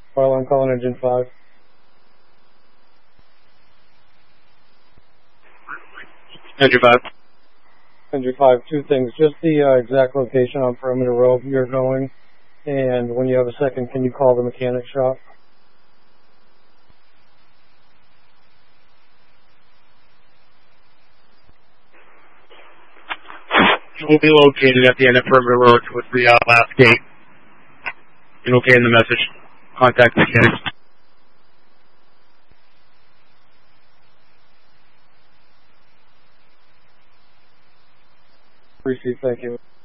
While I'm calling engine 5. Engine 5. Engine 5, two things. Just the exact location on Perimeter Road you're going. And when you have a second, can you call the mechanic shop? We'll be located at the end of Perimeter Road with the last gate. And okay in the message. Contact the mechanics. Received, thank you.